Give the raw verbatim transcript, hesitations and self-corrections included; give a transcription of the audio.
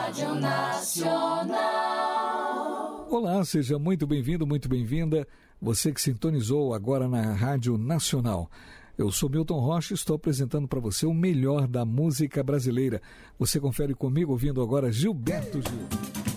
Rádio Nacional. Olá, seja muito bem-vindo, muito bem-vinda. Você que sintonizou agora na Rádio Nacional. Eu sou Milton Rocha e estou apresentando para você o melhor da música brasileira. Você confere comigo ouvindo agora Gilberto Gil.